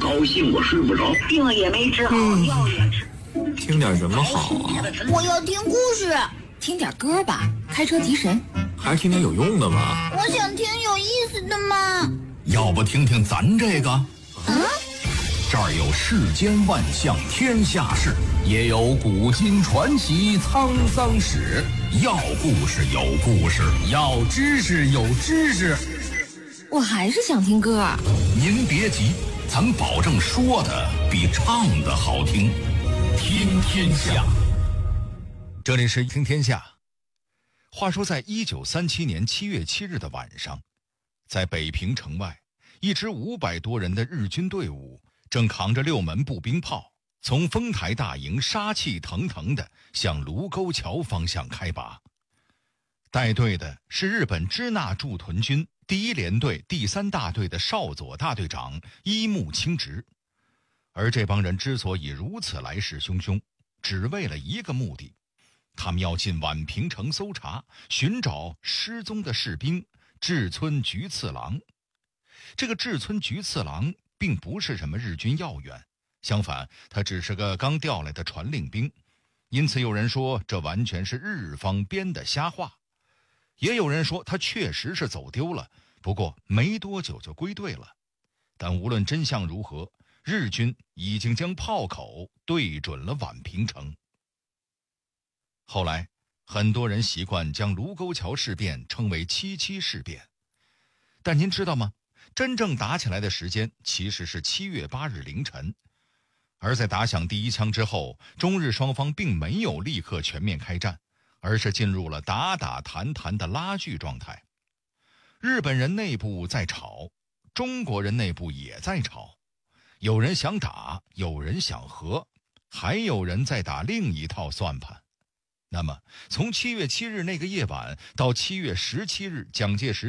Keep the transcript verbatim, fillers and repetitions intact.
高兴我睡不着， 病也没治好， 嗯、 药也吃。 听点什么好啊？ 我要听故事。 听点歌吧，开车提神。 还是听点有用的吧。 我想听有意思的嘛。 要不听听咱这个？ 啊？ 这儿有世间万象天下事，也有古今传奇沧桑史。要故事有故事，要知识有知识。 我还是想听歌。 您别急，咱保证说的比唱的好听。听天下， 这里是听天下。话说在一九三七年七月七日的晚上，在北平城外，一支五百多人的日军队伍正扛着六门步兵炮，从丰台大营杀气腾腾地向卢沟桥方向开拔。带队的是日本支那驻屯军第一联队第三大队的少佐大队长伊木清直。而这帮人之所以如此来势汹汹，只为了一个目的，他们要进宛平城搜查，寻找失踪的士兵志村菊次郎。这个志村菊次郎并不是什么日军要员，相反，他只是个刚调来的传令兵，因此有人说这完全是日方编的瞎话。也有人说他确实是走丢了，不过没多久就归队了。但无论真相如何，日军已经将炮口对准了宛平城。后来很多人习惯将卢沟桥事变称为七七事变，但您知道吗？真正打起来的时间其实是七月八日凌晨。而在打响第一枪之后，中日双方并没有立刻全面开战，而是进入了打打谈谈的拉锯状态。日本人内部在吵，中国人内部也在吵，有人想打，有人想和，还有人在打另一套算盘。那么从七月七日那个夜晚到七月十七日蒋介石